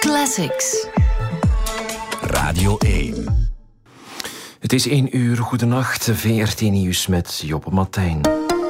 Classics. Radio 1. Het is 1 uur, goedenacht, VRT Nieuws met Joppe Martijn.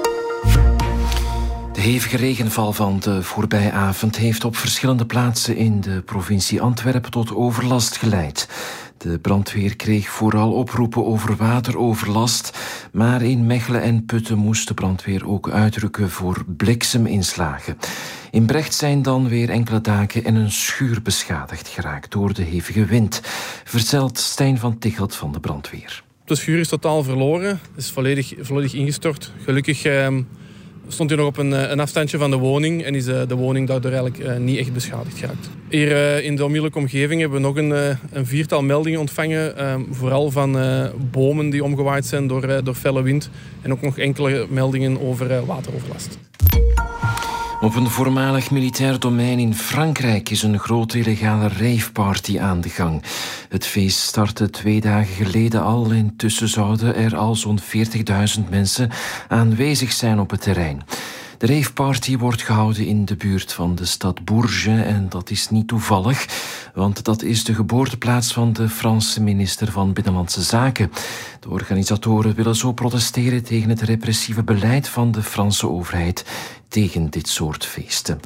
De hevige regenval van de voorbije avond heeft op verschillende plaatsen in de provincie Antwerpen tot overlast geleid. De brandweer kreeg vooral oproepen over wateroverlast, maar in Mechelen en Putten moest de brandweer ook uitrukken voor blikseminslagen. In Brecht zijn dan weer enkele daken en een schuur beschadigd geraakt door de hevige wind, vertelt Stijn van Tichelt van de brandweer. De schuur is totaal verloren, het is volledig ingestort. Gelukkig stond hij nog op een afstandje van de woning en is de woning daardoor eigenlijk niet echt beschadigd geraakt. Hier in de onmiddellijke omgeving hebben we nog een 4-tal meldingen ontvangen, vooral van bomen die omgewaaid zijn door felle wind en ook nog enkele meldingen over wateroverlast. Op een voormalig militair domein in Frankrijk is een grote illegale raveparty aan de gang. Het feest startte 2 dagen geleden al. Intussen zouden er al zo'n 40.000 mensen aanwezig zijn op het terrein. De raveparty wordt gehouden in de buurt van de stad Bourges en dat is niet toevallig, want dat is de geboorteplaats van de Franse minister van Binnenlandse Zaken. De organisatoren willen zo protesteren tegen het repressieve beleid van de Franse overheid tegen dit soort feesten.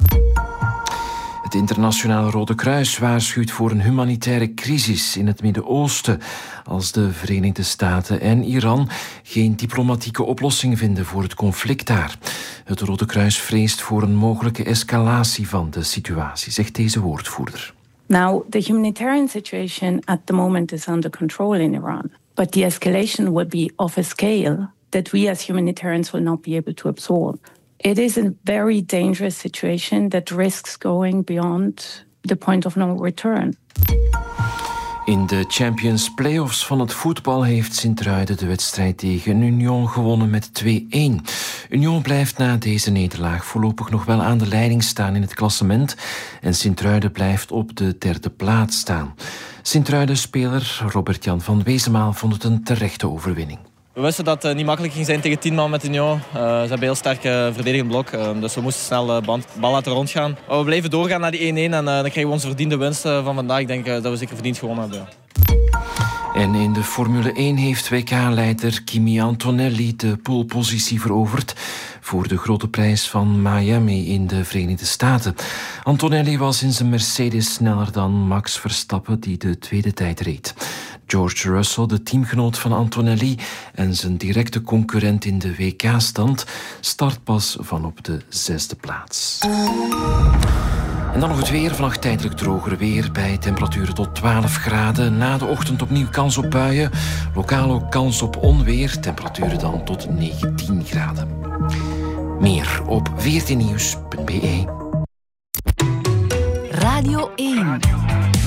Het Internationale Rode Kruis waarschuwt voor een humanitaire crisis in het Midden-Oosten als de Verenigde Staten en Iran geen diplomatieke oplossing vinden voor het conflict daar. Het Rode Kruis vreest voor een mogelijke escalatie van de situatie, zegt deze woordvoerder. Now, the humanitarian situation at the moment is under control in Iran, but the escalation will be of a scale that we as humanitarians will not be able to absorb. It is a very dangerous situation that risks going beyond the point of no return. In de Champions Playoffs van het voetbal heeft Sint-Truiden de wedstrijd tegen Union gewonnen met 2-1. Union blijft na deze nederlaag voorlopig nog wel aan de leiding staan in het klassement en Sint-Truiden blijft op de 3e plaats staan. Sint-Truiden-speler Robert-Jan van Wezenmaal vond het een terechte overwinning. We wisten dat het niet makkelijk ging zijn tegen 10 man met Union. Ze hebben heel sterk verdedigend blok, dus we moesten snel de bal laten rondgaan. Maar we bleven doorgaan naar die 1-1 en dan kregen we onze verdiende winst van vandaag. Ik denk dat we zeker verdiend gewonnen hebben. En in de Formule 1 heeft WK-leider Kimi Antonelli de polepositie veroverd voor de grote prijs van Miami in de Verenigde Staten. Antonelli was in zijn Mercedes sneller dan Max Verstappen, die de tweede tijd reed. George Russell, de teamgenoot van Antonelli en zijn directe concurrent in de WK-stand, start pas van op de 6e plaats. En dan nog het weer. Vannacht tijdelijk droger weer bij temperaturen tot 12 graden. Na de ochtend opnieuw kans op buien. Lokaal ook kans op onweer. Temperaturen dan tot 19 graden. Meer op vrtnieuws.be. Radio 1.